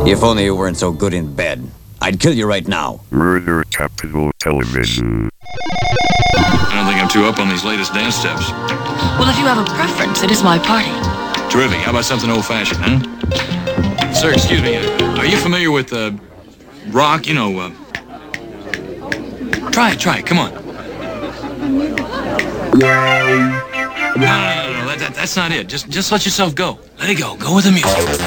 If only you weren't so good in bed. I'd kill you right now. Murder Capital Television. I don't think I'm too up on these latest dance steps. Well, if you have a preference, it is my party. Terrific. How about something old-fashioned, huh? Sir, excuse me. Are you familiar with, rock? You know, Try it. Come on. No. That's not it. Just let yourself go. Let it go. Go with the music.